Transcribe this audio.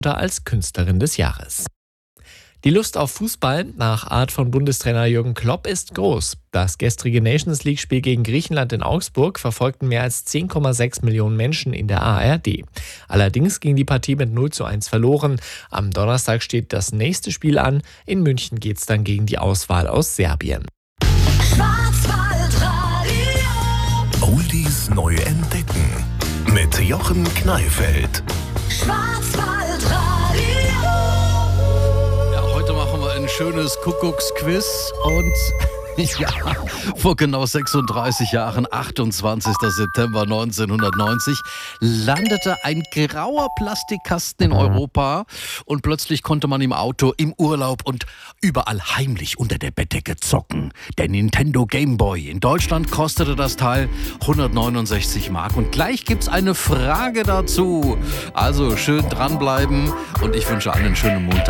als Künstlerin des Jahres. Die Lust auf Fußball nach Art von Bundestrainer Jürgen Klopp ist groß. Das gestrige Nations League-Spiel gegen Griechenland in Augsburg verfolgten mehr als 10,6 Millionen Menschen in der ARD. Allerdings ging die Partie mit 0:1 verloren. Am Donnerstag steht das nächste Spiel an. In München geht's dann gegen die Auswahl aus Serbien. Oldies neu entdecken mit Jochen Kneifeld. Heute machen wir ein schönes Kuckucksquiz und ja, vor genau 36 Jahren, 28. September 1990, landete ein grauer Plastikkasten in Europa und plötzlich konnte man im Auto, im Urlaub und überall heimlich unter der Bettdecke zocken. Der Nintendo Game Boy. In Deutschland kostete das Teil 169 Mark und gleich gibt's eine Frage dazu. Also schön dranbleiben und ich wünsche allen einen schönen Montag.